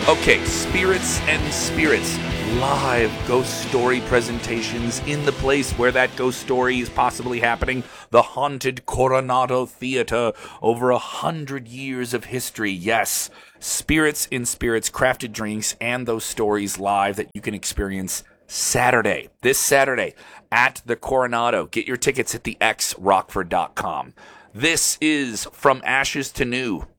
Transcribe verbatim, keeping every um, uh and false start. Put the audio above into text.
Okay, Spirits and Spirits, live ghost story presentations in the place where that ghost story is possibly happening, the haunted Coronado Theater, over a hundred years of history. Yes, Spirits and Spirits, crafted drinks, and those stories live that you can experience Saturday, this Saturday, at the Coronado. Get your tickets at the x rockford dot com. This is From Ashes to New.